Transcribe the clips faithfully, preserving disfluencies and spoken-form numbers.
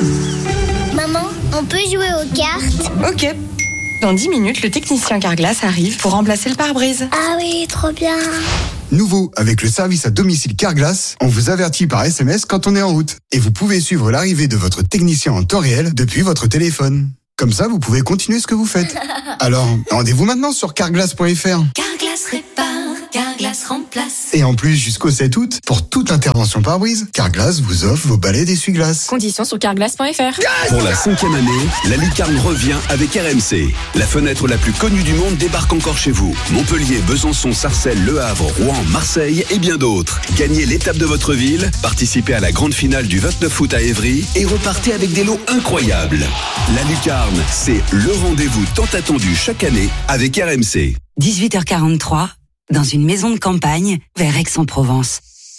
Maman, on peut jouer aux cartes? Ok. Dans dix minutes, le technicien Carglass arrive pour remplacer le pare-brise. Ah oui, trop bien. Nouveau, avec le service à domicile Carglass, on vous avertit par S M S quand on est en route. Et vous pouvez suivre l'arrivée de votre technicien en temps réel depuis votre téléphone. Comme ça, vous pouvez continuer ce que vous faites. Alors, rendez-vous maintenant sur carglass point f r. Carglass répare, Carglass remplace. Et en plus, jusqu'au sept août, pour toute intervention pare-brise, Carglass vous offre vos balais d'essuie-glace. Conditions sur carglass point f r. Pour la cinquième année, la lucarne revient avec R M C. La fenêtre la plus connue du monde débarque encore chez vous. Montpellier, Besançon, Sarcelles, Le Havre, Rouen, Marseille et bien d'autres. Gagnez l'étape de votre ville, participez à la grande finale du vingt-neuf août à Évry et repartez avec des lots incroyables. La lucarne, c'est le rendez-vous tant attendu chaque année avec R M C. dix-huit heures quarante-trois, dans une maison de campagne, vers Aix-en-Provence.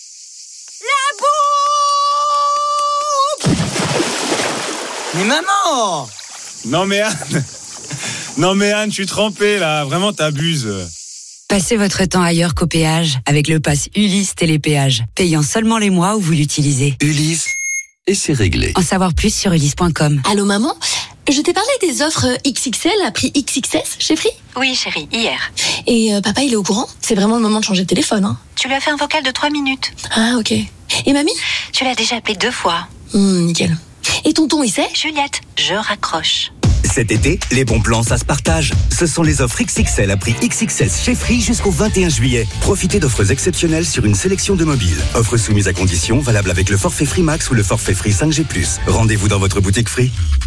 La bouffe! Mais maman! Non mais Anne, non mais Anne, je suis trempé là, vraiment t'abuses. Passez votre temps ailleurs qu'au péage avec le pass Ulysse Télépéage, payant seulement les mois où vous l'utilisez. Ulysse, et c'est réglé. En savoir plus sur ulysse point com. Allô maman, je t'ai parlé des offres X X L à prix X X S chez Free? Oui chérie, hier. Et euh, papa il est au courant? C'est vraiment le moment de changer de téléphone, hein. Tu lui as fait un vocal de trois minutes. Ah ok. Et mamie? Tu l'as déjà appelé deux fois. Hum, nickel. Et tonton il sait? Juliette, je raccroche. Cet été, les bons plans, ça se partage. Ce sont les offres X X L à prix X X S chez Free jusqu'au vingt et un juillet. Profitez d'offres exceptionnelles sur une sélection de mobiles. Offres soumises à conditions, valables avec le forfait Free Max ou le forfait Free cinq G plus. Rendez-vous dans votre boutique Free.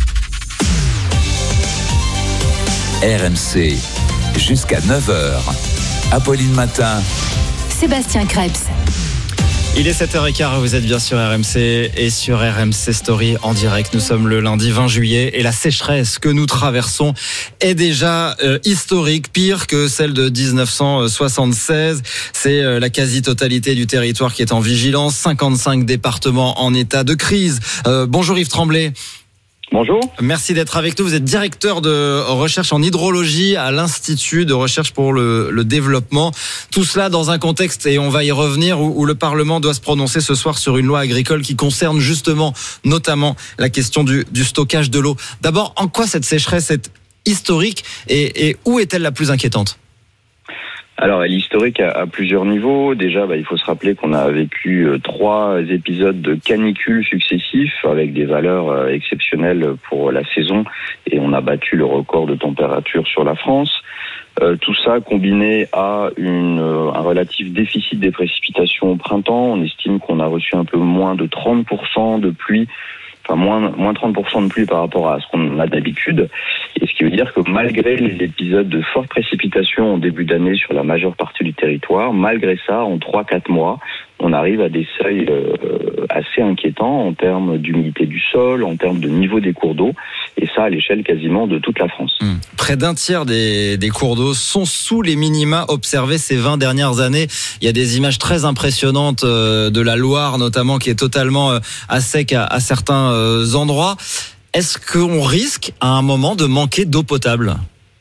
R M C, jusqu'à neuf heures. Apolline Matin. Sébastien Krebs. Il est sept heures quinze, vous êtes bien sur R M C et sur R M C Story en direct. Nous sommes le lundi vingt juillet et la sécheresse que nous traversons est déjà euh, historique, pire que celle de dix-neuf cent soixante-seize. C'est euh, la quasi-totalité du territoire qui est en vigilance, cinquante-cinq départements en état de crise. Euh, bonjour Yves Tremblay. Bonjour. Merci d'être avec nous. Vous êtes directeur de recherche en hydrologie à l'Institut de recherche pour le, le développement. Tout cela dans un contexte, et on va y revenir, où, où le Parlement doit se prononcer ce soir sur une loi agricole qui concerne justement, notamment, la question du, du stockage de l'eau. D'abord, en quoi cette sécheresse est historique et, et où est-elle la plus inquiétante ? Alors, elle est historique à, à plusieurs niveaux. Déjà, bah, il faut se rappeler qu'on a vécu euh, trois épisodes de canicules successifs avec des valeurs euh, exceptionnelles pour la saison, et on a battu le record de température sur la France. Euh, tout ça combiné à une, euh, un relatif déficit des précipitations au printemps. On estime qu'on a reçu un peu moins de trente pour cent de pluie, enfin moins, moins trente pour cent de pluie par rapport à ce qu'on a d'habitude. Et ce qui veut dire que malgré les épisodes de fortes précipitations en début d'année sur la majeure partie du territoire, malgré ça, en trois à quatre mois, on arrive à des seuils euh, assez inquiétants en termes d'humidité du sol, en termes de niveau des cours d'eau, et ça à l'échelle quasiment de toute la France. Mmh. Près d'un tiers des, des cours d'eau sont sous les minima observés ces vingt dernières années. Il y a des images très impressionnantes euh, de la Loire notamment, qui est totalement euh, à sec à, à certains euh, endroits. Est-ce qu'on risque à un moment de manquer d'eau potable ?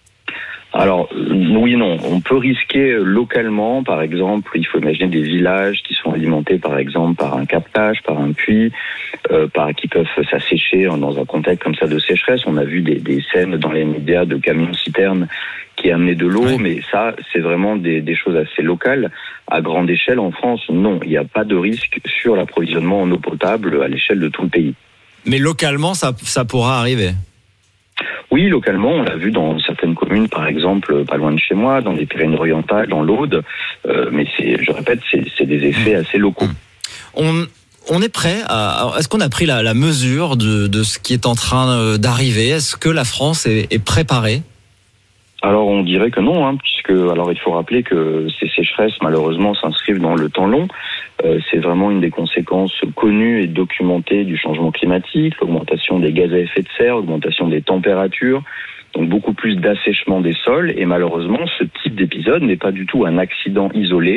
Alors, oui et non. On peut risquer localement, par exemple, il faut imaginer des villages qui sont alimentés, par exemple, par un captage, par un puits, euh, par, qui peuvent s'assécher dans un contexte comme ça de sécheresse. On a vu des, des scènes dans les médias de camions-citernes qui amenaient de l'eau, oui. Mais ça, c'est vraiment des, des choses assez locales. À grande échelle, en France, non. Il n'y a pas de risque sur l'approvisionnement en eau potable à l'échelle de tout le pays. Mais localement, ça, ça pourra arriver. Oui, localement, on l'a vu dans certaines communes, par exemple, pas loin de chez moi, dans les Pyrénées-Orientales, dans l'Aude. Euh, mais c'est, je répète, c'est, c'est des effets assez locaux. On, on est prêt à, est-ce qu'on a pris la, la mesure de, de ce qui est en train d'arriver ? Est-ce que la France est, est préparée ? Alors, on dirait que non, hein, puisque, alors, il faut rappeler que ces sécheresses, malheureusement, s'inscrivent dans le temps long. Euh, c'est vraiment une des conséquences connues et documentées du changement climatique, l'augmentation des gaz à effet de serre, l'augmentation des températures, donc beaucoup plus d'assèchement des sols. Et malheureusement, ce type d'épisode n'est pas du tout un accident isolé.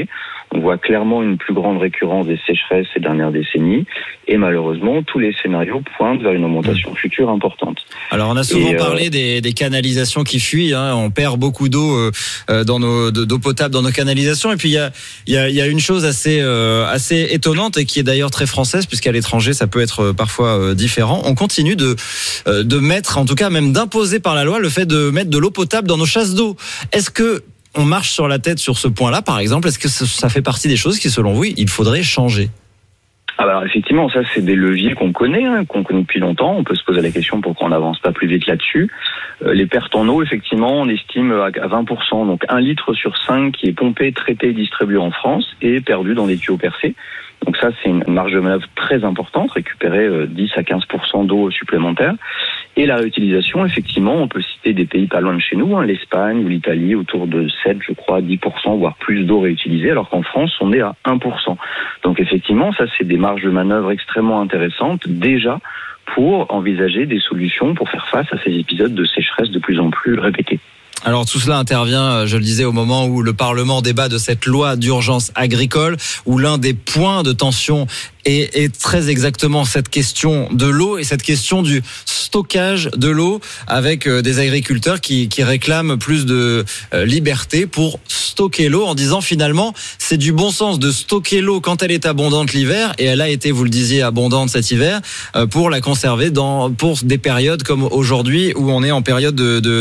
On voit clairement une plus grande récurrence des sécheresses ces dernières décennies. Et malheureusement, tous les scénarios pointent vers une augmentation future importante. Alors, on a souvent et, euh, parlé des, des canalisations qui fuient. Hein. On perd beaucoup d'eau euh, dans nos d'eau potable dans nos canalisations. Et puis, il y a, il y a, il y a une chose assez euh, assez étonnante et qui est d'ailleurs très française, puisqu'à l'étranger, ça peut être parfois euh, différent. On continue de euh, de mettre, en tout cas même d'imposer par la loi, le fait de mettre de l'eau potable dans nos chasses d'eau. Est-ce que on marche sur la tête sur ce point-là, par exemple? Est-ce que ça fait partie des choses qui, selon vous, il faudrait changer? Alors effectivement, ça c'est des leviers qu'on connaît, hein, qu'on connaît depuis longtemps. On peut se poser la question pourquoi on n'avance pas plus vite là-dessus. Euh, les pertes en eau, effectivement, on estime à vingt pour cent, donc un litre sur cinq qui est pompé, traité et distribué en France est perdu dans des tuyaux percés. Donc ça, c'est une marge de manœuvre très importante, récupérer dix à quinze pour cent d'eau supplémentaire. Et la réutilisation, effectivement, on peut citer des pays pas loin de chez nous, hein, l'Espagne ou l'Italie, autour de sept, je crois, dix pour cent, voire plus d'eau réutilisée, alors qu'en France, on est à un pour cent. Donc effectivement, ça, c'est des marges de manœuvre extrêmement intéressantes, déjà, pour envisager des solutions pour faire face à ces épisodes de sécheresse de plus en plus répétés. Alors tout cela intervient, je le disais, au moment où le Parlement débat de cette loi d'urgence agricole, où l'un des points de tension est, est très exactement cette question de l'eau et cette question du stockage de l'eau, avec des agriculteurs qui, qui réclament plus de liberté pour stocker l'eau, en disant finalement c'est du bon sens de stocker l'eau quand elle est abondante l'hiver, et elle a été, vous le disiez, abondante cet hiver, pour la conserver dans pour des périodes comme aujourd'hui où on est en période de, de, de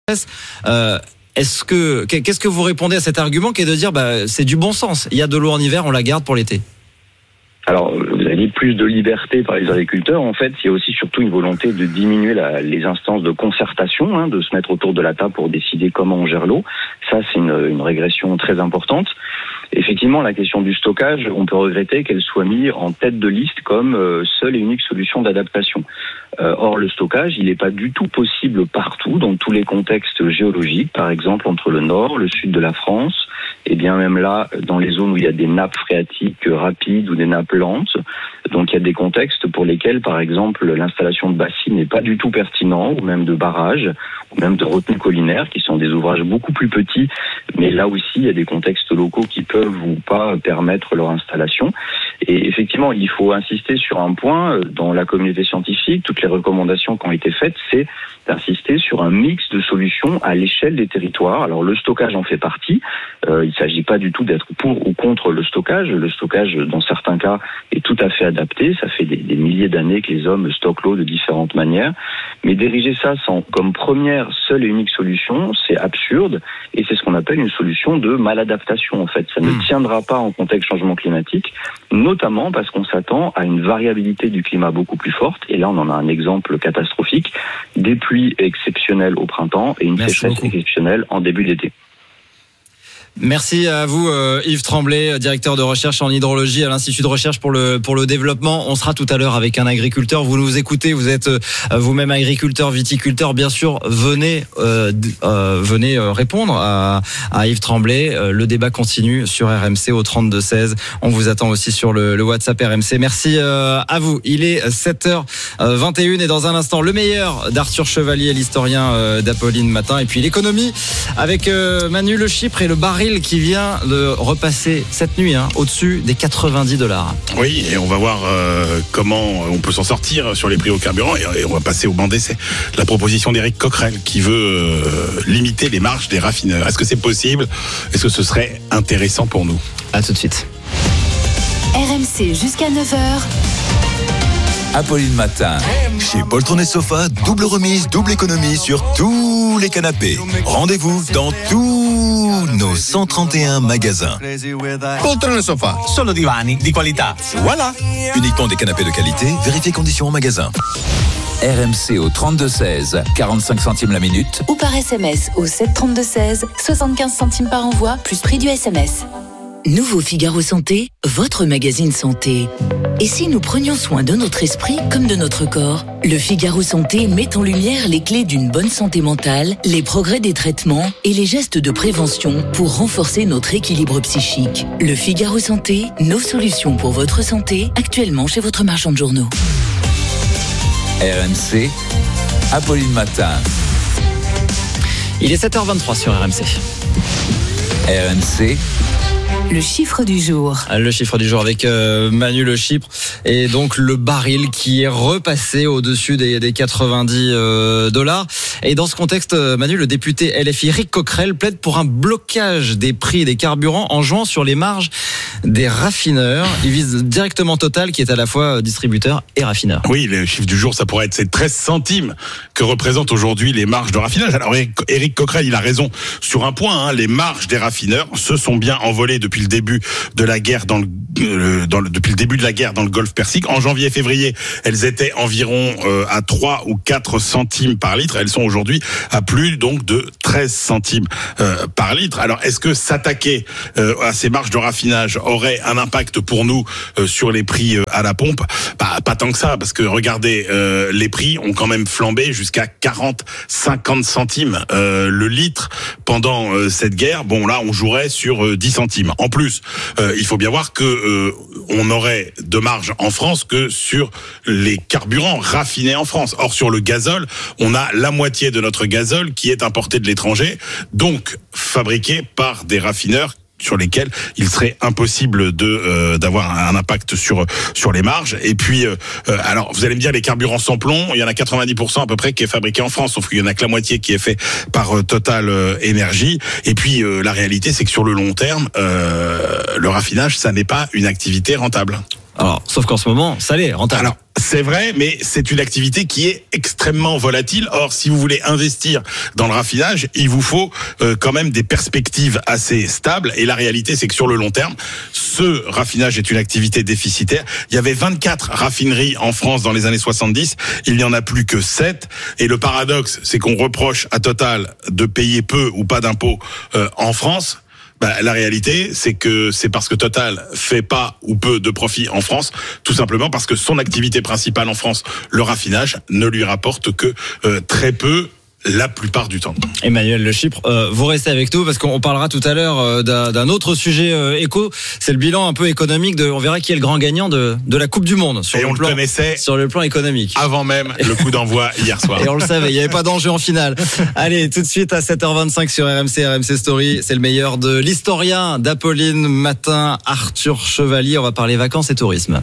Euh, est-ce que qu'est-ce que vous répondez à cet argument qui est de dire bah c'est du bon sens, il y a de l'eau en hiver, on la garde pour l'été? Alors, vous avez dit plus de liberté par les agriculteurs. En fait, il y a aussi surtout une volonté de diminuer la, les instances de concertation, hein, de se mettre autour de la table pour décider comment on gère l'eau. Ça, c'est une, une régression très importante. Effectivement, la question du stockage, on peut regretter qu'elle soit mise en tête de liste comme euh, seule et unique solution d'adaptation. Euh, or, le stockage, il n'est pas du tout possible partout, dans tous les contextes géologiques, par exemple entre le nord, le sud de la France, et bien même là, dans les zones où il y a des nappes phréatiques rapides ou des nappes lentes. Donc il y a des contextes pour lesquels, par exemple, l'installation de bassines n'est pas du tout pertinent, ou même de barrages, ou même de retenues collinaires, qui sont des ouvrages beaucoup plus petits, mais là aussi, il y a des contextes locaux qui peuvent ou pas permettre leur installation. Et effectivement, il faut insister sur un point, dans la communauté scientifique, toutes les recommandations qui ont été faites, c'est d'insister sur un mix de solutions à l'échelle des territoires. Alors le stockage en fait partie, euh, il ne s'agit pas du tout d'être pour ou contre le stockage. Le stockage, dans certains cas, est tout à fait adapté. Ça fait des, des milliers d'années que les hommes stockent l'eau de différentes manières. Mais diriger ça sans, comme première, seule et unique solution, c'est absurde. Et c'est ce qu'on appelle une solution de maladaptation, en fait. Ça ne tiendra pas en contexte changement climatique, notamment parce qu'on s'attend à une variabilité du climat beaucoup plus forte. Et là, on en a un exemple catastrophique. Des pluies exceptionnelles au printemps et une Merci sécheresse beaucoup. exceptionnelle en début d'été. Merci à vous euh, Yves Tremblay, directeur de recherche en hydrologie à l'Institut de recherche pour le pour le développement. On sera tout à l'heure avec un agriculteur. Vous nous écoutez, vous êtes euh, vous-même agriculteur, viticulteur. Bien sûr, venez euh, euh, venez euh, répondre à, à Yves Tremblay. Euh, le débat continue sur R M C au trente-deux seize. On vous attend aussi sur le, le WhatsApp R M C. Merci euh, à vous. Il est sept heures vingt et une et dans un instant le meilleur d'Arthur Chevalier, l'historien euh, d'Apolline Matin, et puis l'économie avec euh, Manu Le Chypre et le baril qui vient de repasser cette nuit hein, au-dessus des quatre-vingt-dix dollars. Oui, et on va voir euh, comment on peut s'en sortir sur les prix au carburant, et, et on va passer au banc d'essai. La proposition d'Éric Coquerel qui veut euh, limiter les marges des raffineurs. Est-ce que c'est possible? Est-ce que ce serait intéressant pour nous? À tout de suite. R M C jusqu'à neuf heures. Apolline Matin. Chez Poltron et Sofa, double remise, double économie sur tous les canapés. Rendez-vous dans tous nos cent trente et un magasins. Poltron et Sofa, solo divani di qualità. Voilà. Uniquement des canapés de qualité, vérifiez conditions en magasin. R M C au trente-deux seize, quarante-cinq centimes la minute. Ou par S M S au sept trente-deux seize, soixante-quinze centimes par envoi, plus prix du S M S. Nouveau Figaro Santé, votre magazine santé. Et si nous prenions soin de notre esprit comme de notre corps? Le Figaro Santé met en lumière les clés d'une bonne santé mentale, les progrès des traitements et les gestes de prévention pour renforcer notre équilibre psychique. Le Figaro Santé, nos solutions pour votre santé, actuellement chez votre marchand de journaux. R M C, Apolline Matin. Il est sept heures vingt-trois sur R M C. R M C, Le chiffre du jour. Le chiffre du jour avec euh, Manu Le Chypre. Et donc le baril qui est repassé au-dessus des, des quatre-vingt-dix euh, dollars. Et dans ce contexte, Manu, le député L F I Éric Coquerel plaide pour un blocage des prix des carburants en jouant sur les marges des raffineurs. Il vise directement Total qui est à la fois distributeur et raffineur. Oui, le chiffre du jour, ça pourrait être ces treize centimes que représentent aujourd'hui les marges de raffinage. Alors Éric Coquerel, il a raison sur un point, hein, les marges des raffineurs se sont bien envolées depuis le début de la guerre dans le, euh, dans le depuis le début de la guerre dans le Golfe Persique. En janvier et février, elles étaient environ euh, à trois ou quatre centimes par litre. Elles sont aujourd'hui à plus donc de treize centimes euh, par litre. Alors est-ce que s'attaquer euh, à ces marges de raffinage aurait un impact pour nous euh, sur les prix euh, à la pompe? Bah, pas tant que ça, parce que regardez, euh, les prix ont quand même flambé jusqu'à quarante, cinquante centimes euh, le litre pendant euh, cette guerre. Bon là, on jouerait sur euh, dix centimes. En plus, euh, il faut bien voir que euh, on aurait de marge en France que sur les carburants raffinés en France. Or, sur le gazole, on a la moitié de notre gazole qui est importé de l'étranger, donc fabriqué par des raffineurs sur lesquels il serait impossible de euh, d'avoir un impact sur sur les marges. Et puis euh, alors vous allez me dire, les carburants sans plomb, il y en a quatre-vingt-dix pour cent à peu près qui est fabriqué en France, sauf qu'il y en a que la moitié qui est fait par euh, Total euh, Énergie. Et puis euh, la réalité, c'est que sur le long terme, euh, le raffinage, ça n'est pas une activité rentable. Alors, sauf qu'en ce moment, ça l'est rentable. Alors, c'est vrai, mais c'est une activité qui est extrêmement volatile. Or, si vous voulez investir dans le raffinage, il vous faut euh, quand même des perspectives assez stables. Et la réalité, c'est que sur le long terme, ce raffinage est une activité déficitaire. Il y avait vingt-quatre raffineries en France dans les années soixante-dix. Il n'y en a plus que sept. Et le paradoxe, c'est qu'on reproche à Total de payer peu ou pas d'impôts euh, en France. Bah, la réalité, c'est que c'est parce que Total fait pas ou peu de profit en France, tout simplement parce que son activité principale en France, le raffinage, ne lui rapporte que euh, très peu la plupart du temps. Emmanuel Le Chypre, euh, vous restez avec nous parce qu'on parlera tout à l'heure euh, d'un, d'un autre sujet euh, éco. C'est le bilan un peu économique de. On verra qui est le grand gagnant de de la Coupe du Monde sur Et le on plan le connaissait sur le plan économique. Avant même le coup d'envoi hier soir. Et on le savait, il n'y avait pas d'enjeu en finale. Allez, tout de suite à sept heures vingt-cinq sur R M C, R M C Story. C'est le meilleur de l'historien d'Apolline Matin, Arthur Chevalier. On va parler vacances et tourisme.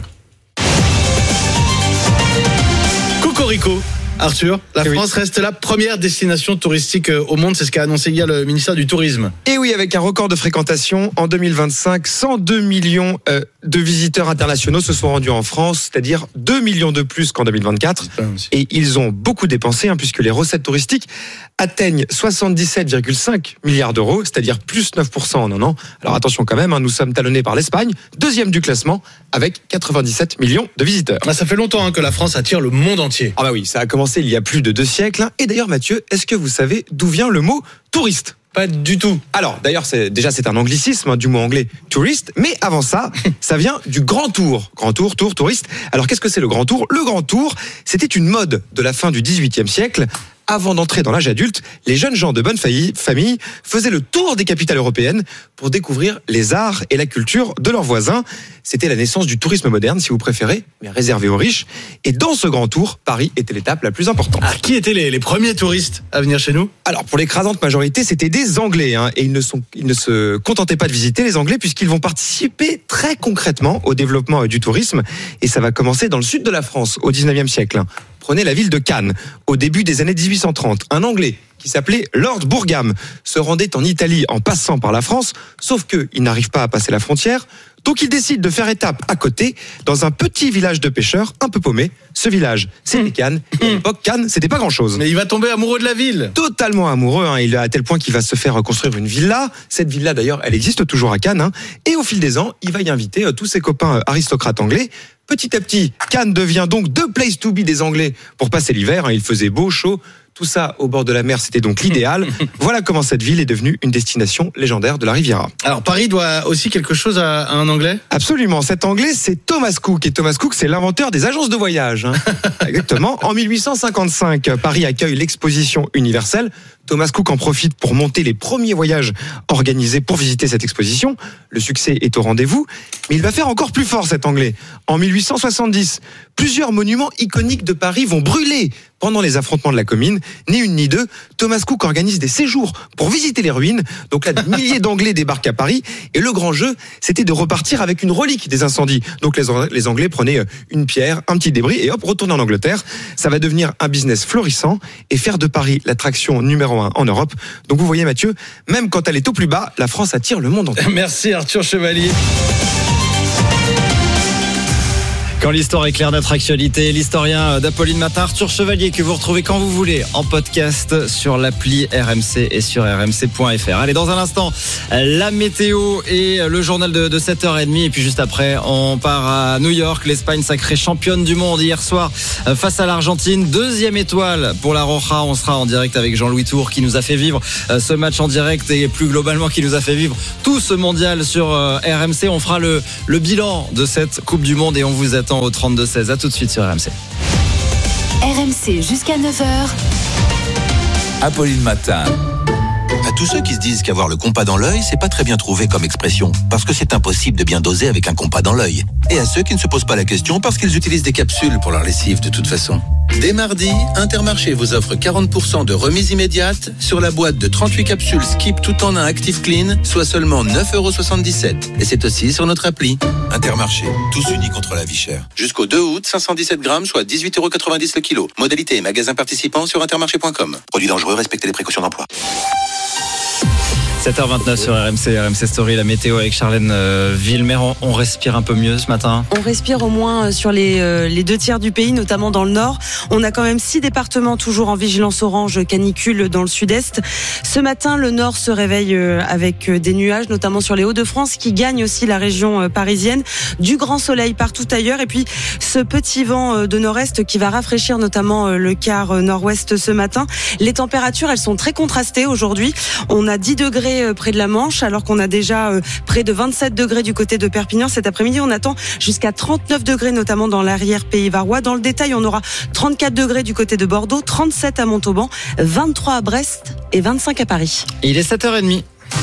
Cocorico. Arthur, la oui. France reste la première destination touristique au monde, c'est ce qu'a annoncé hier le ministère du Tourisme. Et oui, avec un record de fréquentation en deux mille vingt-cinq, cent deux millions euh, de visiteurs internationaux se sont rendus en France, c'est-à-dire deux millions de plus qu'en deux mille vingt-quatre. Et ils ont beaucoup dépensé, hein, puisque les recettes touristiques atteignent soixante-dix-sept virgule cinq milliards d'euros, c'est-à-dire plus neuf pour cent en un an. Alors attention quand même, hein, nous sommes talonnés par l'Espagne, deuxième du classement, avec quatre-vingt-dix-sept millions de visiteurs. Ah, ça fait longtemps hein, que la France attire le monde entier. Ah bah oui, ça a commencé il y a plus de deux siècles. Hein. Et d'ailleurs, Mathieu, est-ce que vous savez d'où vient le mot touriste ? Pas du tout. Alors, d'ailleurs, c'est, déjà, c'est un anglicisme hein, du mot anglais touriste. Mais avant ça, ça vient du grand tour. Grand tour, tour, touriste. Alors, qu'est-ce que c'est le grand tour ? Le grand tour, c'était une mode de la fin du dix-huitième siècle. Avant d'entrer dans l'âge adulte, les jeunes gens de bonne famille faisaient le tour des capitales européennes pour découvrir les arts et la culture de leurs voisins. C'était la naissance du tourisme moderne, si vous préférez, mais réservé aux riches. Et dans ce grand tour, Paris était l'étape la plus importante. Ah, qui étaient les, les premiers touristes à venir chez nous ? Alors, pour l'écrasante majorité, c'était des Anglais. Hein, et ils ne, sont, ils ne se contentaient pas de visiter les Anglais, puisqu'ils vont participer très concrètement au développement du tourisme. Et ça va commencer dans le sud de la France, au dix-neuvième siècle. Hein. Prenez la ville de Cannes. Au début des années dix-huit cent trente, un Anglais qui s'appelait Lord Brougham se rendait en Italie en passant par la France, sauf qu'il n'arrive pas à passer la frontière, donc il décide de faire étape à côté, dans un petit village de pêcheurs un peu paumé. Ce village, c'était Cannes. Et à l'époque, Cannes, c'était pas grand-chose. Mais il va tomber amoureux de la ville. Totalement amoureux, hein. Il est à tel point qu'il va se faire construire une villa. Cette villa, d'ailleurs, elle existe toujours à Cannes. Hein. Et au fil des ans, il va y inviter euh, tous ses copains euh, aristocrates anglais. Petit à petit, Cannes devient donc the place to be des Anglais pour passer l'hiver. Hein. Il faisait beau, chaud. Tout ça au bord de la mer, c'était donc l'idéal. Voilà comment cette ville est devenue une destination légendaire de la Riviera. Alors Paris doit aussi quelque chose à, à un Anglais ? Absolument. Cet Anglais, c'est Thomas Cook. Et Thomas Cook, c'est l'inventeur des agences de voyage. Hein. Exactement. En mille huit cent cinquante-cinq, Paris accueille l'exposition universelle. Thomas Cook en profite pour monter les premiers voyages organisés pour visiter cette exposition. Le succès est au rendez-vous, mais il va faire encore plus fort cet Anglais. En mille huit cent soixante-dix, plusieurs monuments iconiques de Paris vont brûler pendant les affrontements de la Commune. Ni une ni deux, Thomas Cook organise des séjours pour visiter les ruines. Donc là, des milliers d'Anglais débarquent à Paris. Et le grand jeu, c'était de repartir avec une relique des incendies. Donc les, les Anglais prenaient une pierre, un petit débris et hop, retournaient en Angleterre. Ça va devenir un business florissant et faire de Paris l'attraction numéro un en Europe. Donc vous voyez Mathieu, même quand elle est au plus bas, la France attire le monde entier. Merci Arthur Chevalier. Quand l'histoire éclaire notre actualité, l'historien d'Apolline Matin, Arthur Chevalier, que vous retrouvez quand vous voulez en podcast sur l'appli R M C et sur r m c point f r. Allez, dans un instant, la météo et le journal de, de sept heures trente. Et puis juste après, on part à New York. L'Espagne sacrée championne du monde hier soir face à l'Argentine. Deuxième étoile pour la Roja. On sera en direct avec Jean-Louis Tour qui nous a fait vivre ce match en direct et plus globalement qui nous a fait vivre tout ce mondial sur R M C. On fera le, le bilan de cette Coupe du Monde et on vous attend au trente-deux seize. À tout de suite sur R M C. R M C jusqu'à neuf heures. Apolline Matin. À tous ceux qui se disent qu'avoir le compas dans l'œil, c'est pas très bien trouvé comme expression, parce que c'est impossible de bien doser avec un compas dans l'œil. Et à ceux qui ne se posent pas la question parce qu'ils utilisent des capsules pour leur lessive de toute façon. Dès mardi, Intermarché vous offre quarante pour cent de remise immédiate sur la boîte de trente-huit capsules Skip tout en un Active Clean, soit seulement neuf euros soixante-dix-sept. Et c'est aussi sur notre appli. Intermarché, tous unis contre la vie chère. Jusqu'au deux août, cinq cent dix-sept grammes, soit dix-huit euros quatre-vingt-dix le kilo. Modalité et magasin participant sur intermarché point com. Produit dangereux, respectez les précautions d'emploi. sept heures vingt-neuf sur R M C, R M C Story, la météo avec Charlène euh, Villemer. On, on respire un peu mieux ce matin. On respire au moins sur les, euh, les deux tiers du pays, notamment dans le nord. On a quand même six départements toujours en vigilance orange canicule dans le sud-est. Ce matin, le nord se réveille euh, avec des nuages, notamment sur les Hauts-de-France, qui gagnent aussi la région euh, parisienne. Du grand soleil partout ailleurs. Et puis, ce petit vent euh, de nord-est qui va rafraîchir notamment euh, le quart euh, nord-ouest ce matin. Les températures, elles sont très contrastées aujourd'hui. On a dix degrés près de la Manche, alors qu'on a déjà près de vingt-sept degrés du côté de Perpignan. Cet après-midi, on attend jusqu'à trente-neuf degrés, notamment dans l'arrière pays varois. Dans le détail, on aura trente-quatre degrés du côté de Bordeaux, trente-sept à Montauban, vingt-trois à Brest et vingt-cinq à Paris. Il est sept heures trente.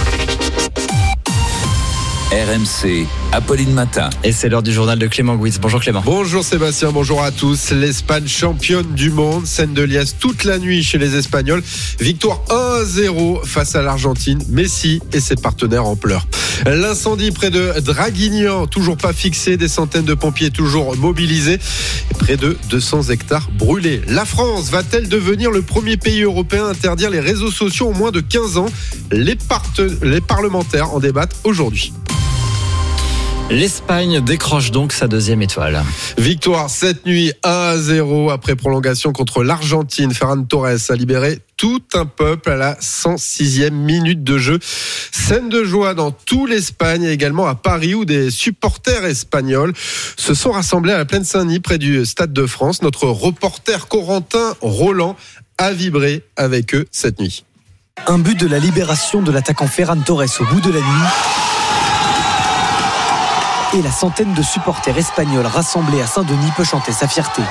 R M C, Apolline Matin. Et c'est l'heure du journal de Clément Gouitz. Bonjour Clément. Bonjour Sébastien, bonjour à tous. L'Espagne championne du monde, scène de liesse toute la nuit chez les Espagnols. Victoire un à zéro face à l'Argentine. Messi et ses partenaires en pleurs. L'incendie près de Draguignan, toujours pas fixé, des centaines de pompiers toujours mobilisés. Et près de deux cents hectares brûlés. La France va-t-elle devenir le premier pays européen à interdire les réseaux sociaux au moins de quinze ans? Les, part- les parlementaires en débattent aujourd'hui. L'Espagne décroche donc sa deuxième étoile. Victoire cette nuit un à zéro après prolongation contre l'Argentine. Ferran Torres a libéré tout un peuple à la cent sixième minute de jeu. Scène de joie dans tout l'Espagne et également à Paris où des supporters espagnols se sont rassemblés à la Plaine Saint-Denis près du Stade de France. Notre reporter Corentin Roland a vibré avec eux cette nuit. Un but de la libération de l'attaquant Ferran Torres au bout de la nuit. Et la centaine de supporters espagnols rassemblés à Saint-Denis peut chanter sa fierté.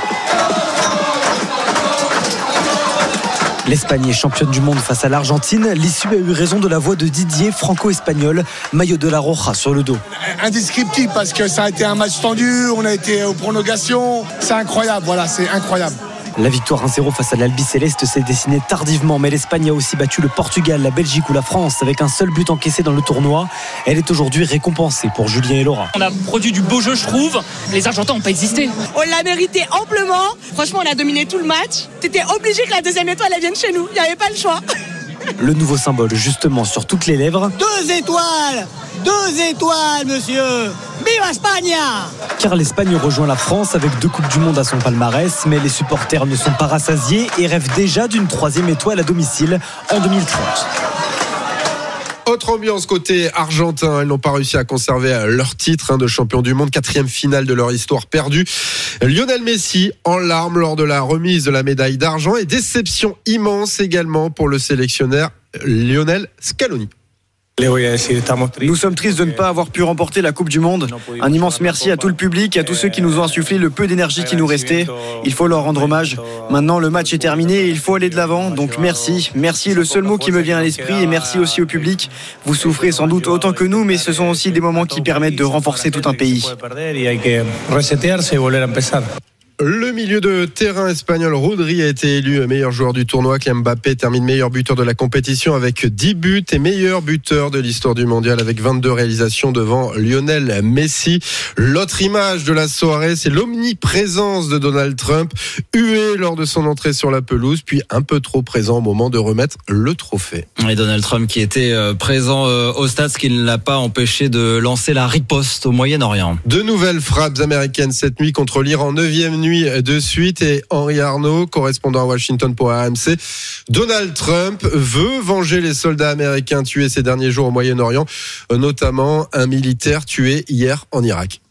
L'Espagne est championne du monde face à l'Argentine. L'issue a eu raison de la voix de Didier, franco-espagnol, maillot de la Roja sur le dos. Indescriptible parce que ça a été un match tendu, on a été aux prolongations. C'est incroyable, voilà, c'est incroyable. La victoire un zéro face à l'Albi Céleste s'est dessinée tardivement, mais l'Espagne a aussi battu le Portugal, la Belgique ou la France avec un seul but encaissé dans le tournoi. Elle est aujourd'hui récompensée pour Julien et Laura. On a produit du beau jeu, je trouve. Les Argentins n'ont pas existé. On l'a mérité amplement. Franchement, on a dominé tout le match. T'étais obligé que la deuxième étoile elle vienne chez nous. Il n'y avait pas le choix. Le nouveau symbole justement sur toutes les lèvres. Deux étoiles, deux étoiles, monsieur. Viva España! Car l'Espagne rejoint la France avec deux Coupes du Monde à son palmarès, mais les supporters ne sont pas rassasiés et rêvent déjà d'une troisième étoile à domicile en deux mille trente. Autre ambiance côté argentin, ils n'ont pas réussi à conserver leur titre de champion du monde, quatrième finale de leur histoire perdue. Lionel Messi en larmes lors de la remise de la médaille d'argent et déception immense également pour le sélectionneur Lionel Scaloni. Nous sommes tristes de ne pas avoir pu remporter la Coupe du Monde. Un immense merci à tout le public et à tous ceux qui nous ont insufflé le peu d'énergie qui nous restait. Il faut leur rendre hommage. Maintenant, le match est terminé et il faut aller de l'avant. Donc merci. Merci est le seul mot qui me vient à l'esprit et merci aussi au public. Vous souffrez sans doute autant que nous, mais ce sont aussi des moments qui permettent de renforcer tout un pays. Le milieu de terrain espagnol Rodri a été élu meilleur joueur du tournoi. Kylian Mbappé termine meilleur buteur de la compétition avec dix buts et meilleur buteur de l'histoire du mondial avec vingt-deux réalisations devant Lionel Messi. L'autre image de la soirée, c'est l'omniprésence de Donald Trump, hué lors de son entrée sur la pelouse, puis un peu trop présent au moment de remettre le trophée. Et Donald Trump qui était présent au stade, ce qui ne l'a pas empêché de lancer la riposte au Moyen-Orient. De nouvelles frappes américaines cette nuit contre l'Iran, neuvième nuit de suite, et Henri Arnaud, correspondant à Washington pour R M C. Donald Trump veut venger les soldats américains tués ces derniers jours au Moyen-Orient, notamment un militaire tué hier en Irak.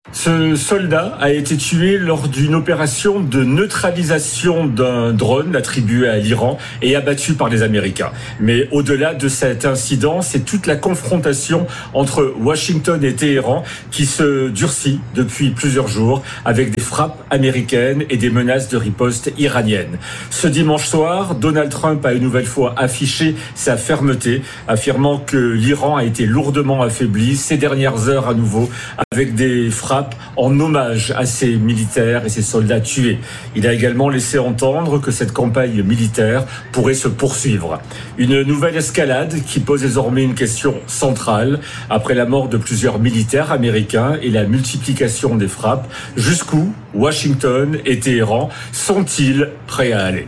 Ce soldat a été tué lors d'une opération de neutralisation d'un drone attribué à l'Iran et abattu par les Américains. Mais au-delà de cet incident, c'est toute la confrontation entre Washington et Téhéran qui se durcit depuis plusieurs jours avec des frappes américaines et des menaces de riposte iranienne. Ce dimanche soir, Donald Trump a une nouvelle fois affiché sa fermeté, affirmant que l'Iran a été lourdement affaibli ces dernières heures à nouveau avec des frappes en hommage à ses militaires et ses soldats tués. Il a également laissé entendre que cette campagne militaire pourrait se poursuivre. Une nouvelle escalade qui pose désormais une question centrale après la mort de plusieurs militaires américains et la multiplication des frappes. Jusqu'où Washington et Téhéran sont-ils prêts à aller ?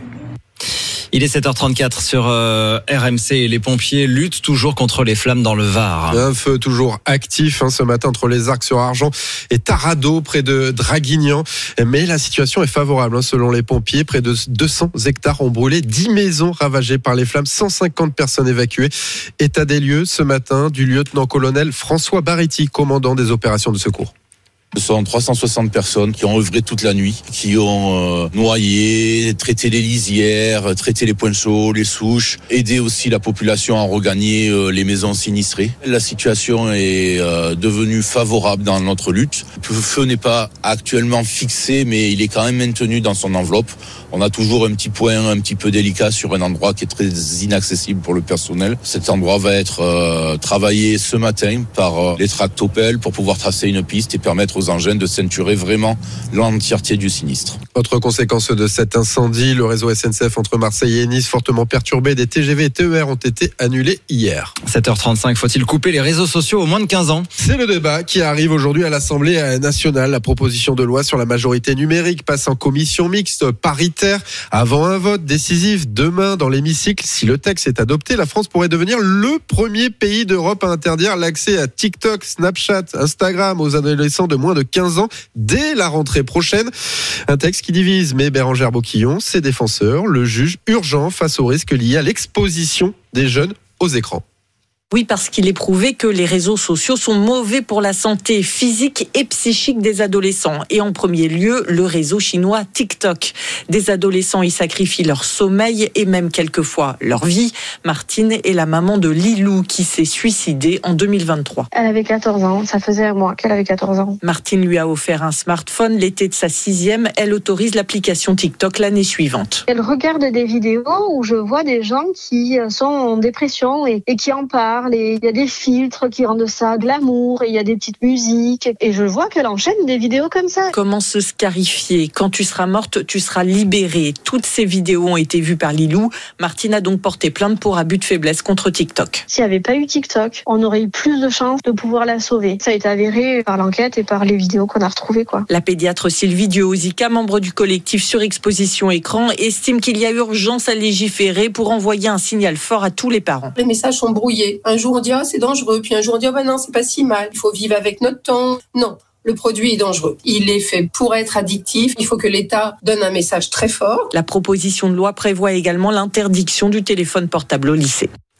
Il est sept heures trente-quatre sur euh, R M C et les pompiers luttent toujours contre les flammes dans le Var. Un feu toujours actif hein, ce matin entre les Arcs-sur-Argent et Tarado près de Draguignan. Mais la situation est favorable hein, selon les pompiers. Près de deux cents hectares ont brûlé, dix maisons ravagées par les flammes, cent cinquante personnes évacuées. État des lieux ce matin du lieutenant-colonel François Barretti, commandant des opérations de secours. Ce sont trois cent soixante personnes qui ont œuvré toute la nuit, qui ont euh, noyé, traité les lisières, traité les points chauds, les souches, aidé aussi la population à regagner euh, les maisons sinistrées. La situation est euh, devenue favorable dans notre lutte. Le feu n'est pas actuellement fixé, mais il est quand même maintenu dans son enveloppe. On a toujours un petit point un petit peu délicat sur un endroit qui est très inaccessible pour le personnel. Cet endroit va être euh, travaillé ce matin par euh, les tractopelles pour pouvoir tracer une piste et permettre aux engins de ceinturer vraiment l'entièreté du sinistre. Autre conséquence de cet incendie, le réseau S N C F entre Marseille et Nice fortement perturbé. Des T G V et T E R ont été annulés hier. sept heures trente-cinq, faut-il couper les réseaux sociaux aux moins de quinze ans ? C'est le débat qui arrive aujourd'hui à l'Assemblée nationale. La proposition de loi sur la majorité numérique passe en commission mixte paritaire avant un vote décisif demain dans l'hémicycle. Si le texte est adopté, la France pourrait devenir le premier pays d'Europe à interdire l'accès à TikTok, Snapchat, Instagram aux adolescents de moins de quinze ans dès la rentrée prochaine. Un texte qui divise, mais Bérangère Boquillon, ses défenseurs, le juge urgent face aux risques liés à l'exposition des jeunes aux écrans. Oui, parce qu'il est prouvé que les réseaux sociaux sont mauvais pour la santé physique et psychique des adolescents. Et en premier lieu, le réseau chinois TikTok. Des adolescents y sacrifient leur sommeil et même quelquefois leur vie. Martine est la maman de Lilou qui s'est suicidée en deux mille vingt-trois. Elle avait quatorze ans, ça faisait un mois qu'elle avait quatorze ans. Martine lui a offert un smartphone l'été de sa sixième. Elle autorise l'application TikTok l'année suivante. Elle regarde des vidéos où je vois des gens qui sont en dépression et, et qui en parlent. Il y a des filtres qui rendent ça glamour, et il y a des petites musiques. Et je vois qu'elle enchaîne des vidéos comme ça. Comment se scarifier ? Quand tu seras morte, tu seras libérée. Toutes ces vidéos ont été vues par Lilou. Martine a donc porté plainte pour abus de faiblesse contre TikTok. S'il n'y avait pas eu TikTok, on aurait eu plus de chances de pouvoir la sauver. Ça a été avéré par l'enquête et par les vidéos qu'on a retrouvées, quoi. La pédiatre Sylvie Duosica, membre du collectif Surexposition Écran, estime qu'il y a urgence à légiférer pour envoyer un signal fort à tous les parents. Les messages sont brouillés. Un jour on dit ah, c'est dangereux, puis un jour on dit ah, bah non, c'est pas si mal, il faut vivre avec notre temps. Non, le produit est dangereux. Il est fait pour être addictif. Il faut que l'État donne un message très fort. La proposition de loi prévoit également l'interdiction du téléphone portable au lycée.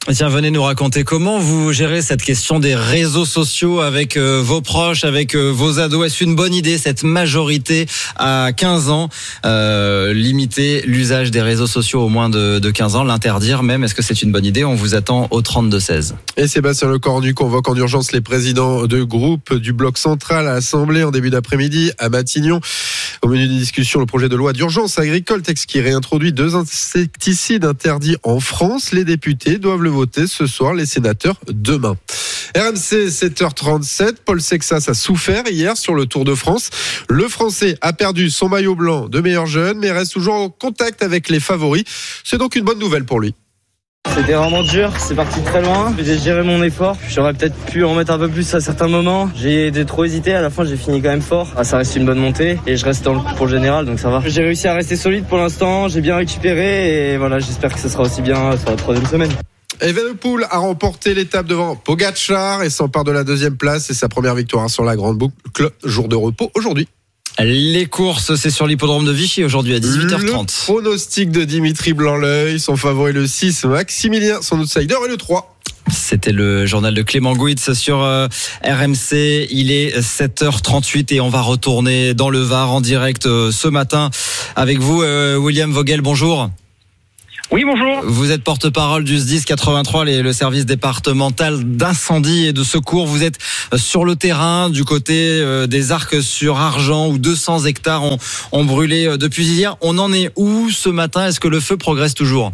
Tiens, venez nous raconter comment vous gérez cette question des réseaux sociaux avec euh, vos proches, avec euh, vos ados. Est-ce une bonne idée, cette majorité à quinze ans, euh, limiter l'usage des réseaux sociaux au moins de, de quinze ans, l'interdire même? Est-ce que c'est une bonne idée? On vous attend au trente-deux seize. Et Sébastien Lecornu convoque en urgence les présidents de groupe du bloc central à l'Assemblée en début d'après-midi à Matignon. Au menu des discussions, le projet de loi d'urgence agricole, texte qui réintroduit deux insecticides interdits en France. Les députés doivent le voter ce soir, les sénateurs demain. R M C sept heures trente-sept, Paul Sexas a souffert hier sur le Tour de France. Le Français a perdu son maillot blanc de meilleur jeune, mais reste toujours en contact avec les favoris. C'est donc une bonne nouvelle pour lui. C'était vraiment dur, c'est parti très loin. J'ai géré mon effort, j'aurais peut-être pu en mettre un peu plus à certains moments. J'ai trop hésité, à la fin j'ai fini quand même fort. Ah, ça reste une bonne montée et je reste dans le coup pour le général, donc ça va. J'ai réussi à rester solide pour l'instant, j'ai bien récupéré et voilà, j'espère que ce sera aussi bien sur la troisième semaine. Evenepoel a remporté l'étape devant Pogacar et s'empare de la deuxième place. C'est sa première victoire sur la grande boucle. Jour de repos aujourd'hui. Les courses, c'est sur l'hippodrome de Vichy aujourd'hui à dix-huit heures trente. Le pronostic de Dimitri Blanc-L'Œil, son favori le six, Maximilien, son outsider et le trois. C'était le journal de Clément Gouitz sur euh, R M C. Il est sept heures trente-huit et on va retourner dans le Var en direct euh, ce matin avec vous, euh, William Vogel. Bonjour. Oui, bonjour. Vous êtes porte-parole du S D I S quatre-vingt-trois, les, le service départemental d'incendie et de secours. Vous êtes sur le terrain du côté euh, des Arcs-sur-Argent où deux cents hectares ont, ont brûlé euh, depuis hier. On en est où ce matin? Est-ce que le feu progresse toujours?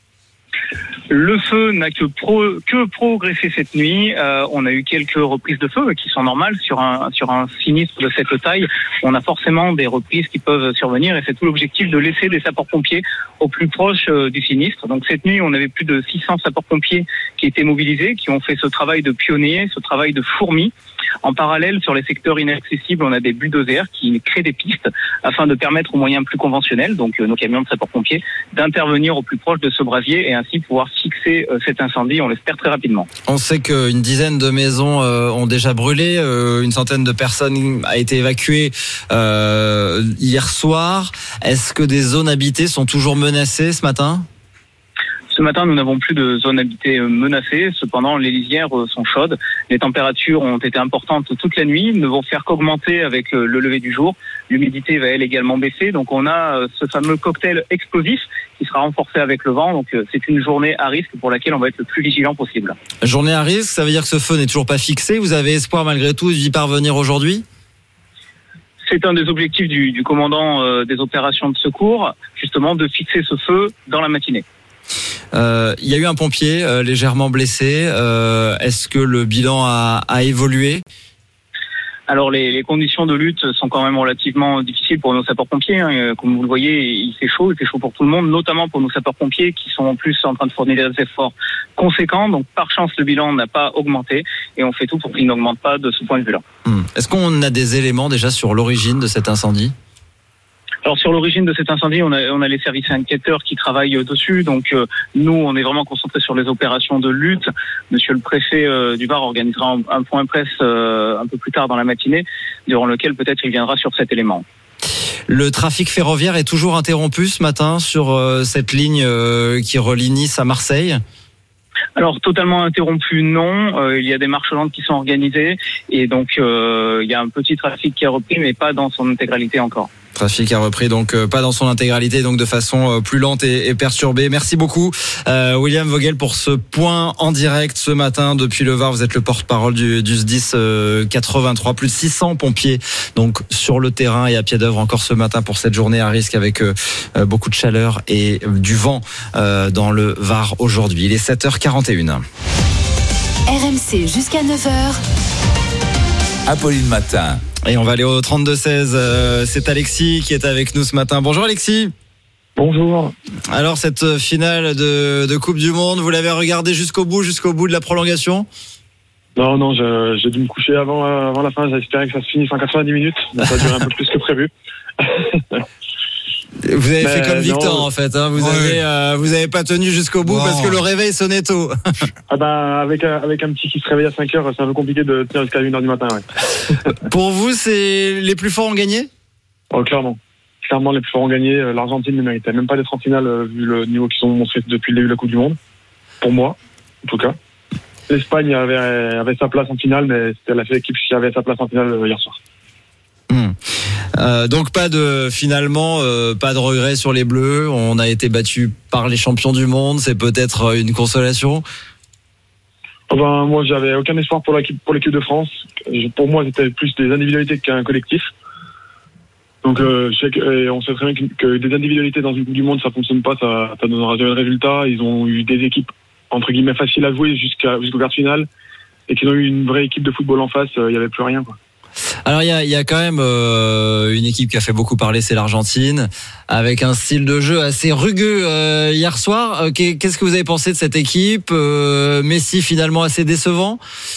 Le feu n'a que, pro, que progressé cette nuit. Euh, on a eu quelques reprises de feu qui sont normales sur un, sur un sinistre de cette taille. On a forcément des reprises qui peuvent survenir et c'est tout l'objectif de laisser des sapeurs-pompiers au plus proche euh, du sinistre. Donc cette nuit, on avait plus de six cents sapeurs-pompiers qui étaient mobilisés, qui ont fait ce travail de pionnier, ce travail de fourmi. En parallèle, sur les secteurs inaccessibles, on a des bulldozers qui créent des pistes afin de permettre aux moyens plus conventionnels, donc euh, nos camions de sapeurs-pompiers, d'intervenir au plus proche de ce brasier et ainsi pouvoir fixer euh, cet incendie, on l'espère très rapidement. On sait qu'une dizaine de maisons euh, ont déjà brûlé, euh, une centaine de personnes a été évacuée euh, hier soir. Est-ce que des zones habitées sont toujours menacées ce matin ? Ce matin, nous n'avons plus de zones habitées menacées. Cependant, les lisières sont chaudes. Les températures ont été importantes toute la nuit, ne vont faire qu'augmenter avec le lever du jour. L'humidité va elle également baisser. Donc on a ce fameux cocktail explosif qui sera renforcé avec le vent. Donc c'est une journée à risque pour laquelle on va être le plus vigilant possible. Journée à risque, ça veut dire que ce feu n'est toujours pas fixé. Vous avez espoir malgré tout d'y parvenir aujourd'hui ? C'est un des objectifs du, du commandant euh, des opérations de secours, justement de fixer ce feu dans la matinée. Il euh, y a eu un pompier euh, légèrement blessé. Euh, est-ce que le bilan a, a évolué ? Alors les, les conditions de lutte sont quand même relativement difficiles pour nos sapeurs-pompiers. Hein. Comme vous le voyez, il fait chaud, il fait chaud pour tout le monde, notamment pour nos sapeurs-pompiers qui sont en plus en train de fournir des efforts conséquents. Donc par chance, le bilan n'a pas augmenté et on fait tout pour qu'il n'augmente pas de ce point de vue-là. Hum. Est-ce qu'on a des éléments déjà sur l'origine de cet incendie ? Alors sur l'origine de cet incendie, on a, on a les services enquêteurs qui travaillent dessus. Donc euh, nous, on est vraiment concentrés sur les opérations de lutte. Monsieur le préfet euh, du Var organisera un, un point presse euh, un peu plus tard dans la matinée, durant lequel peut-être il viendra sur cet élément. Le trafic ferroviaire est toujours interrompu ce matin sur euh, cette ligne euh, qui relie Nice à Marseille ? Alors totalement interrompu, non. Euh, il y a des marches lentes qui sont organisées et donc euh, il y a un petit trafic qui a repris, mais pas dans son intégralité encore. Trafic a repris, donc euh, pas dans son intégralité, donc de façon euh, plus lente et, et perturbée. Merci beaucoup euh, William Vogel pour ce point en direct ce matin depuis le Var. Vous êtes le porte-parole du, du S D I S euh, quatre-vingt-trois. Plus de six cents pompiers donc sur le terrain et à pied d'œuvre encore ce matin pour cette journée à risque avec euh, beaucoup de chaleur et euh, du vent euh, dans le Var aujourd'hui. Il est sept heures quarante et une. R M C jusqu'à neuf heures. Apolline Matin. Et on va aller au trente-deux seize. Euh, c'est Alexis qui est avec nous ce matin. Bonjour Alexis. Bonjour. Alors cette finale de, de Coupe du Monde, vous l'avez regardée jusqu'au bout, jusqu'au bout de la prolongation ? Non, non, je, j'ai dû me coucher avant, avant la fin. J'espérais que ça se finisse en quatre-vingt-dix minutes. Ça a duré un peu plus que prévu. Vous avez Mais fait comme Victor non. en fait, hein. vous, ouais. avez, euh, vous avez pas tenu jusqu'au bout non. parce que le réveil sonnait tôt. Ah bah, avec, avec un petit qui se réveille à cinq heures, c'est un peu compliqué de tenir jusqu'à une heure du matin. Ouais. Pour vous, c'est les plus forts ont gagné ? Oh, clairement. Clairement, les plus forts ont gagné. L'Argentine ne méritait même pas d'être en finale vu le niveau qu'ils ont montré depuis le début de la Coupe du Monde. Pour moi. en tout cas. L'Espagne avait, avait sa place en finale, mais c'était l'équipe qui avait sa place en finale hier soir. Mmh. Euh, donc pas de finalement euh, pas de regret sur les Bleus. On a été battu par les champions du monde. C'est peut-être une consolation. Enfin, moi, j'avais aucun espoir pour l'équipe pour l'équipe de France. Pour moi, c'était plus des individualités qu'un collectif. Donc, euh, je sais que, et on sait très bien que, que des individualités dans une Coupe du Monde, ça fonctionne pas, ça, ça donnera jamais de résultat. Ils ont eu des équipes entre guillemets faciles à jouer jusqu'à jusqu'au quart de finale, et qu'ils ont eu une vraie équipe de football en face. Il euh, y avait plus rien, quoi. Alors il y a, y a quand même euh, une équipe qui a fait beaucoup parler, c'est l'Argentine, avec un style de jeu assez rugueux euh, hier soir. Euh, qu'est-ce que vous avez pensé de cette équipe? euh, Messi finalement assez décevant.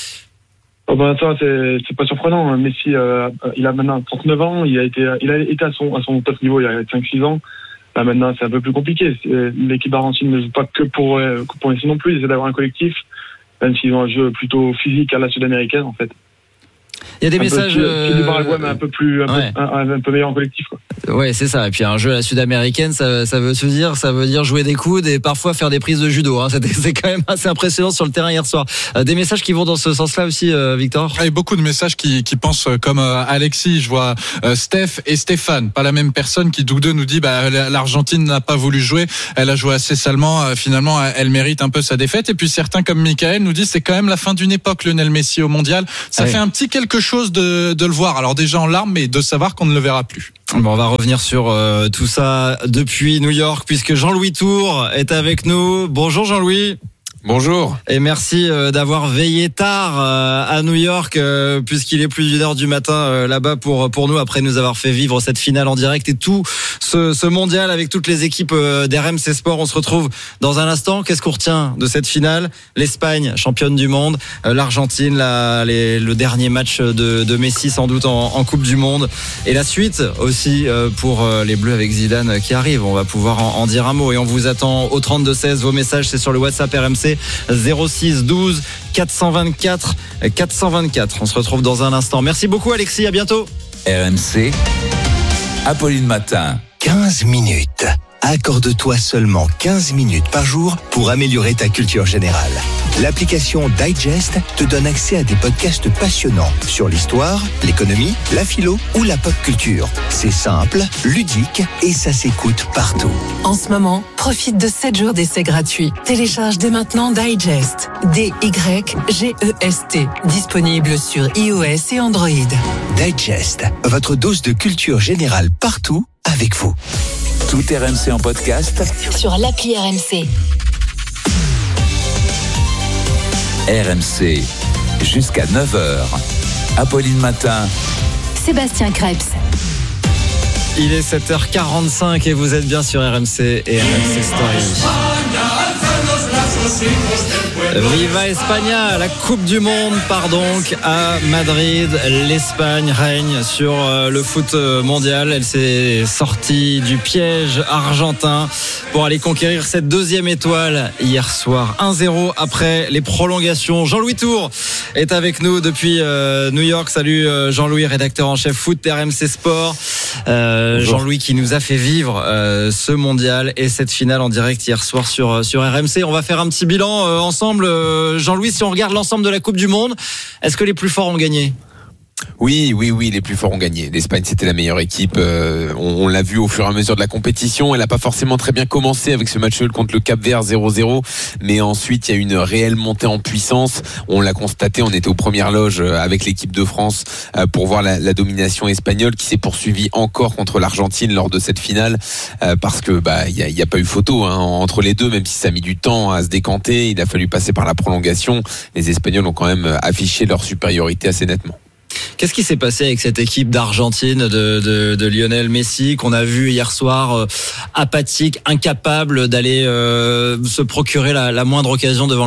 Oh ben ça c'est c'est pas surprenant. Messi euh, il a maintenant trente-neuf ans, il a été il a été à son à son top niveau il y a cinq six ans. Là maintenant c'est un peu plus compliqué. L'équipe argentine ne joue pas que pour pour Messi non plus, ils essaient d'avoir un collectif, même s'ils ont un jeu plutôt physique à la sud-américaine en fait. Il y a des un messages. Peu, euh... du Paraguay, mais un peu plus, un, ouais. peu, un, un peu meilleur en collectif, quoi. Ouais, c'est ça. Et puis un jeu à la sud-américaine, ça, ça veut se dire, ça veut dire jouer des coudes et parfois faire des prises de judo. Hein. C'était, c'est quand même assez impressionnant sur le terrain hier soir. Euh, des messages qui vont dans ce sens-là aussi, euh, Victor. Il y a beaucoup de messages qui, qui pensent comme euh, Alexis. Je vois euh, Steph et Stéphane, pas la même personne, qui tous deux nous dit bah l'Argentine n'a pas voulu jouer, elle a joué assez salement. Euh, finalement, elle mérite un peu sa défaite. Et puis certains comme Michael nous disent c'est quand même la fin d'une époque, Lionel Messi au Mondial. Ça ah fait oui. un petit quelque chose de de le voir, alors déjà en larmes, mais de savoir qu'on ne le verra plus. Bon, on va revenir sur euh, tout ça depuis New York, puisque Jean-Louis Tour est avec nous. Bonjour Jean-Louis. Bonjour. Et merci euh, d'avoir veillé tard euh, à New York, euh, puisqu'il est plus d'une heure du matin euh, là-bas pour pour nous, après nous avoir fait vivre cette finale en direct et tout ce, ce mondial avec toutes les équipes euh, d'R M C Sport. On se retrouve dans un instant. Qu'est-ce qu'on retient de cette finale? L'Espagne, championne du monde, euh, l'Argentine, la, les, le dernier match de, de Messi sans doute en, en Coupe du Monde, et la suite aussi euh, pour euh, les Bleus avec Zidane qui arrive. On va pouvoir en, en dire un mot, et on vous attend au trente-deux seize. Vos messages, c'est sur le WhatsApp R M C zéro six douze quatre cent vingt-quatre quatre cent vingt-quatre. On se retrouve dans un instant. Merci beaucoup Alexis, à bientôt. R M C, Apolline Matin. quinze minutes. Accorde-toi seulement quinze minutes par jour pour améliorer ta culture générale. L'application Digest te donne accès à des podcasts passionnants sur l'histoire, l'économie, la philo ou la pop culture. C'est simple, ludique et ça s'écoute partout. En ce moment, profite de sept jours d'essai gratuits. Télécharge dès maintenant Digest. D Y G E S T. Disponible sur iOS et Android. Digest, votre dose de culture générale partout avec vous. Tout R M C en podcast sur l'appli R M C. R M C, jusqu'à neuf heures. Apolline Matin. Sébastien Krebs. Il est sept heures quarante-cinq et vous êtes bien sur R M C et R M C Story. Viva España, la Coupe du Monde part donc à Madrid. L'Espagne règne sur le foot mondial. Elle s'est sortie du piège argentin pour aller conquérir cette deuxième étoile hier soir. un zéro après les prolongations. Jean-Louis Tour est avec nous depuis New York. Salut Jean-Louis, rédacteur en chef foot d'R M C Sport. Euh, Jean-Louis qui nous a fait vivre euh, ce mondial et cette finale en direct hier soir sur, sur R M C. On va faire un petit bilan euh, ensemble. Euh, Jean-Louis, si on regarde l'ensemble de la Coupe du Monde, est-ce que les plus forts ont gagné ? Oui, oui, oui, les plus forts ont gagné. L'Espagne, c'était la meilleure équipe. Euh, on, on l'a vu au fur et à mesure de la compétition. Elle n'a pas forcément très bien commencé avec ce match contre le Cap-Vert zéro zéro, mais ensuite il y a une réelle montée en puissance. On l'a constaté, on était aux premières loges avec l'équipe de France euh, pour voir la, la domination espagnole qui s'est poursuivie encore contre l'Argentine lors de cette finale, euh, parce que bah il y a, y a pas eu photo hein, entre les deux, même si ça a mis du temps à se décanter. Il a fallu passer par la prolongation. Les Espagnols ont quand même affiché leur supériorité assez nettement. Qu'est-ce qui s'est passé avec cette équipe d'Argentine de, de, de Lionel Messi qu'on a vu hier soir euh, apathique, incapable d'aller euh, se procurer la, la moindre occasion devant le but ?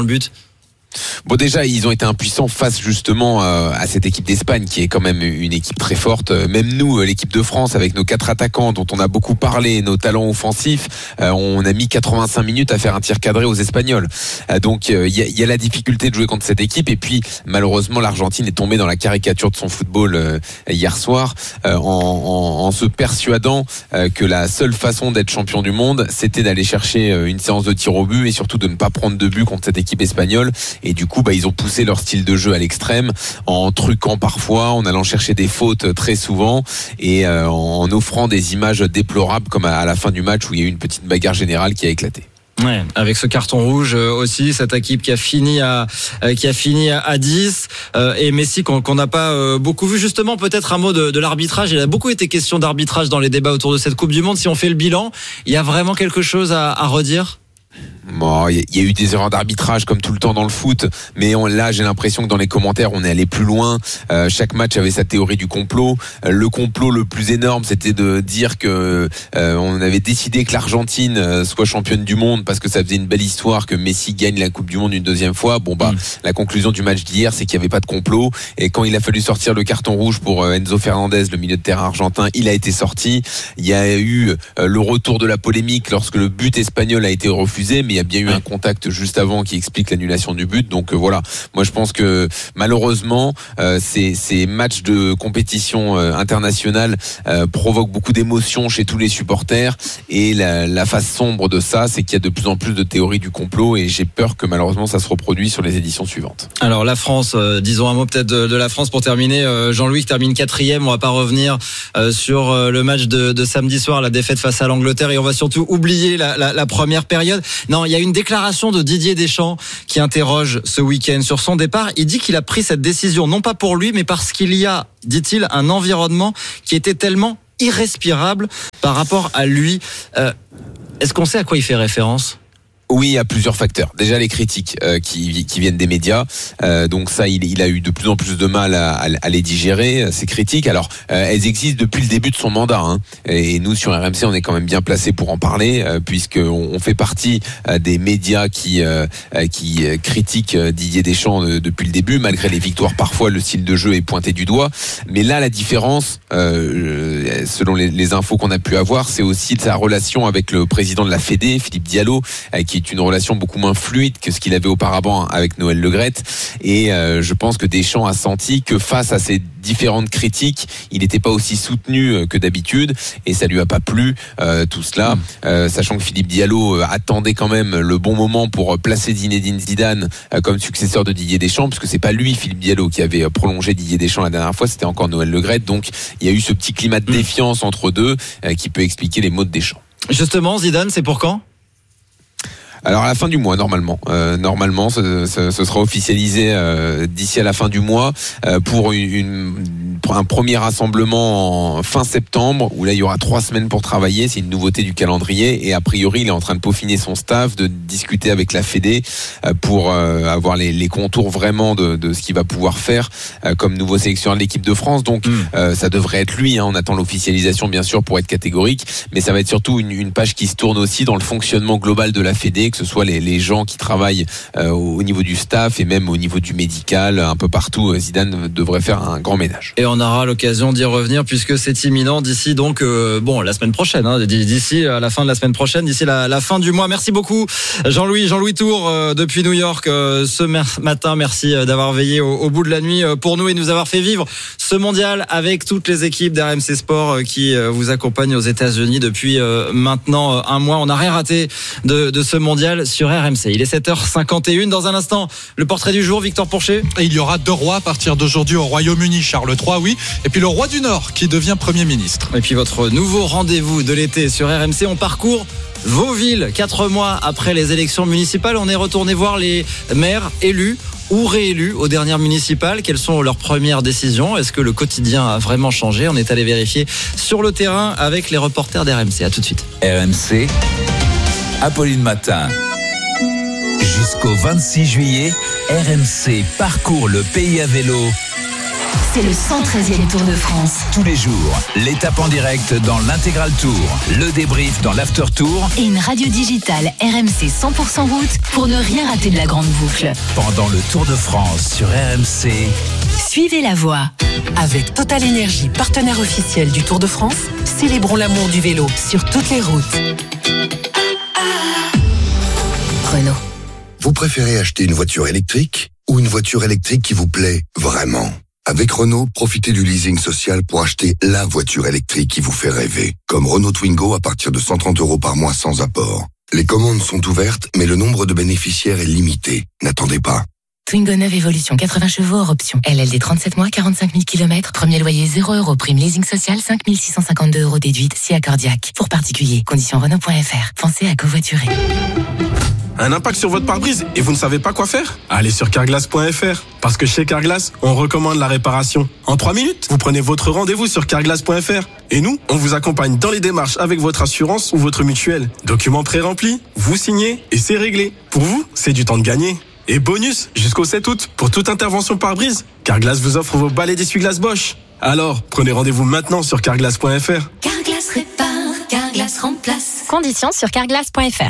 Bon, déjà, ils ont été impuissants face justement euh, à cette équipe d'Espagne qui est quand même une équipe très forte. Même nous, l'équipe de France, avec nos quatre attaquants dont on a beaucoup parlé, nos talents offensifs, euh, on a mis quatre-vingt-cinq minutes à faire un tir cadré aux Espagnols. Euh, donc, il euh, y, a, y a la difficulté de jouer contre cette équipe. Et puis, malheureusement, l'Argentine est tombée dans la caricature de son football euh, hier soir euh, en, en, en se persuadant euh, que la seule façon d'être champion du monde, c'était d'aller chercher euh, une séance de tir au but et surtout de ne pas prendre de but contre cette équipe espagnole. Et du coup, bah, ils ont poussé leur style de jeu à l'extrême, en truquant parfois, en allant chercher des fautes très souvent et euh, en offrant des images déplorables comme à la fin du match où il y a eu une petite bagarre générale qui a éclaté. Ouais, avec ce carton rouge aussi, cette équipe qui a fini à qui a fini à dix euh, et Messi qu'on qu'on n'a pas euh, beaucoup vu. Justement, peut-être un mot de, de l'arbitrage. Il a beaucoup été question d'arbitrage dans les débats autour de cette Coupe du Monde. Si on fait le bilan, il y a vraiment quelque chose à, à redire? Bon, il y a eu des erreurs d'arbitrage comme tout le temps dans le foot, mais on, là j'ai l'impression que dans les commentaires on est allé plus loin. Euh, chaque match avait sa théorie du complot. Euh, le complot le plus énorme, c'était de dire que euh, on avait décidé que l'Argentine euh, soit championne du monde parce que ça faisait une belle histoire que Messi gagne la Coupe du Monde une deuxième fois. Bon bah mmh. La conclusion du match d'hier, c'est qu'il n'y avait pas de complot. Et quand il a fallu sortir le carton rouge pour euh, Enzo Fernandez, le milieu de terrain argentin, il a été sorti. Il y a eu euh, le retour de la polémique lorsque le but espagnol a été refusé, mais il y a bien eu un contact juste avant qui explique l'annulation du but. Donc euh, voilà, moi je pense que malheureusement euh, ces, ces matchs de compétition euh, internationale euh, provoquent beaucoup d'émotions chez tous les supporters et la, la face sombre de ça, c'est qu'il y a de plus en plus de théories du complot et j'ai peur que malheureusement ça se reproduise sur les éditions suivantes. Alors la France, euh, disons un mot peut-être de, de la France pour terminer. euh, Jean-Louis qui termine quatrième, on va pas revenir euh, sur euh, le match de, de samedi soir, la défaite face à l'Angleterre et on va surtout oublier la, la, la première période. Non, il y a une déclaration de Didier Deschamps qui interroge ce week-end sur son départ. Il dit qu'il a pris cette décision non pas pour lui mais parce qu'il y a, dit-il, un environnement qui était tellement irrespirable par rapport à lui. Euh, est-ce qu'on sait à quoi il fait référence ? Oui, il y a plusieurs facteurs. Déjà les critiques euh, qui, qui viennent des médias. Euh, donc ça, il, il a eu de plus en plus de mal à, à les digérer, ces critiques. Alors, euh, elles existent depuis le début de son mandat. Hein. Et nous, sur R M C, on est quand même bien placés pour en parler, euh, puisqu'on on fait partie euh, des médias qui, euh, qui euh, critiquent Didier Deschamps de, depuis le début. Malgré les victoires, parfois, le style de jeu est pointé du doigt. Mais là, la différence, euh, selon les, les infos qu'on a pu avoir, c'est aussi de sa relation avec le président de la Fédé, Philippe Diallo, euh, qui est une relation beaucoup moins fluide que ce qu'il avait auparavant avec Noël Le Graët. Et euh, je pense que Deschamps a senti que face à ces différentes critiques, il n'était pas aussi soutenu que d'habitude et ça lui a pas plu euh, tout cela, mmh. euh, sachant que Philippe Diallo attendait quand même le bon moment pour placer Zinedine Zidane euh, comme successeur de Didier Deschamps, puisque c'est pas lui, Philippe Diallo, qui avait prolongé Didier Deschamps la dernière fois, c'était encore Noël Le Graët. Donc il y a eu ce petit climat de défiance mmh. entre deux euh, qui peut expliquer les mots de Deschamps. Justement, Zidane, c'est pour quand ? Alors à la fin du mois normalement, euh, normalement ce, ce, ce sera officialisé euh, d'ici à la fin du mois euh, pour une, une, un premier rassemblement en fin septembre où là il y aura trois semaines pour travailler. C'est une nouveauté du calendrier et a priori il est en train de peaufiner son staff, de discuter avec la Fédé euh, pour euh, avoir les, les contours vraiment de, de ce qu'il va pouvoir faire euh, comme nouveau sélectionneur de l'équipe de France. Donc mmh. euh, ça devrait être lui. Hein. On attend l'officialisation bien sûr pour être catégorique, mais ça va être surtout une, une page qui se tourne aussi dans le fonctionnement global de la Fédé, que ce soit les, les gens qui travaillent euh, au niveau du staff et même au niveau du médical, un peu partout. Zidane devrait faire un grand ménage. Et on aura l'occasion d'y revenir puisque c'est imminent d'ici donc euh, bon la semaine prochaine, hein, d'ici à la fin de la semaine prochaine, d'ici la, la fin du mois. Merci beaucoup Jean-Louis, Jean-Louis Tour euh, depuis New York euh, ce mer- matin. Merci d'avoir veillé au, au bout de la nuit euh, pour nous et nous avoir fait vivre ce mondial avec toutes les équipes d'R M C Sport euh, qui euh, vous accompagnent aux États-Unis depuis euh, maintenant euh, un mois. On n'a rien raté de, de ce mondial sur R M C. Il est sept heures cinquante et une. Dans un instant, le portrait du jour, Victor Pourchet. Et il y aura deux rois à partir d'aujourd'hui au Royaume-Uni. Charles trois, oui. Et puis le roi du Nord qui devient Premier ministre. Et puis votre nouveau rendez-vous de l'été sur R M C. On parcourt vos villes. Quatre mois après les élections municipales, on est retourné voir les maires élus ou réélus aux dernières municipales. Quelles sont leurs premières décisions ? Est-ce que le quotidien a vraiment changé ? On est allé vérifier sur le terrain avec les reporters d'R M C. À tout de suite. R M C, Apolline Matin. Jusqu'au vingt-six juillet, R M C parcourt le pays à vélo c'est le cent treizième Tour de France. Tous les jours, l'étape en direct dans l'intégral Tour, le débrief dans l'after Tour Et une radio digitale R M C cent pour cent route pour ne rien rater de la grande boucle. pendant le Tour de France sur R M C. Suivez la voie. Avec Total Énergie, partenaire officiel du Tour de France, célébrons l'amour du vélo sur toutes les routes. Renault. Vous préférez acheter une voiture électrique ou une voiture électrique qui vous plaît vraiment ? Avec Renault, profitez du leasing social pour acheter la voiture électrique qui vous fait rêver. Comme Renault Twingo à partir de cent trente euros par mois sans apport. Les commandes sont ouvertes, mais le nombre de bénéficiaires est limité. N'attendez pas. Twingo neuf Evolution, quatre-vingts chevaux hors option. L L D trente-sept mois, quarante-cinq mille kilomètres. Premier loyer zéro euros. Prime leasing social, cinq mille six cent cinquante-deux euros déduite, si accordiaque. Pour particulier, conditions Renault point F R. Pensez à covoiturer. Un impact sur votre pare-brise et vous ne savez pas quoi faire ? Allez sur carglass point F R. Parce que chez Carglass, on recommande la réparation. En trois minutes, vous prenez votre rendez-vous sur carglass point F R. Et nous, on vous accompagne dans les démarches avec votre assurance ou votre mutuelle. Documents pré-remplis, vous signez et c'est réglé. Pour vous, c'est du temps de gagner. Et bonus, jusqu'au sept août, pour toute intervention pare-brise, Carglass vous offre vos balais d'essuie-glace Bosch. Alors, prenez rendez-vous maintenant sur carglass point F R. Carglass répare, Carglass remplace. Conditions sur carglass point F R.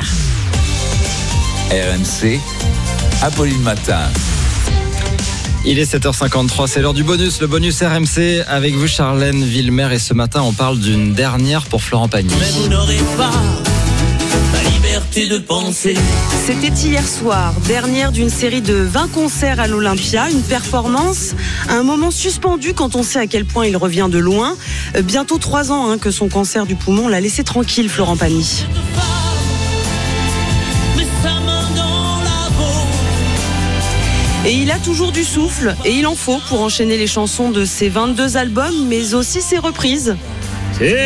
R M C, Apolline Matin. Il est sept heures cinquante-trois, c'est l'heure du bonus, le bonus R M C avec vous Charlène Villemer et ce matin on parle d'une dernière pour Florent Pagny. Mais vous n'aurez pas la liberté de penser. C'était hier soir, dernière d'une série de vingt concerts à l'Olympia, une performance, un moment suspendu quand on sait à quel point il revient de loin. Euh, bientôt trois ans hein, que son cancer du poumon l'a laissé tranquille, Florent Pagny. Et il a toujours du souffle, et il en faut pour enchaîner les chansons de ses vingt-deux albums, mais aussi ses reprises.